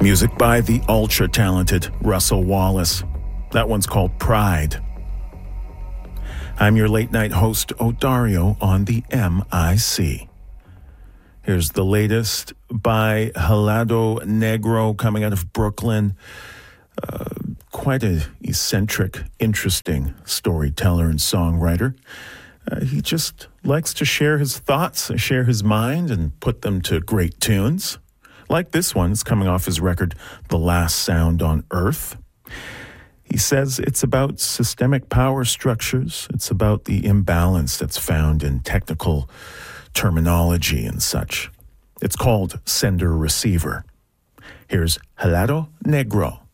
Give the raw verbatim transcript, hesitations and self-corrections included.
Music by the ultra-talented Russell Wallace. That one's called Pride. I'm your late-night host, Odario, on the M I C. Here's the latest by Helado Negro, coming out of Brooklyn. Uh, quite an eccentric, interesting storyteller and songwriter. Uh, he just likes to share his thoughts, share his mind, and put them to great tunes. Like this one, it's coming off his record, The Last Sound on Earth. He says it's about systemic power structures. It's about the imbalance that's found in technical terminology and such. It's called Sender-Receiver. Here's Helado Negro.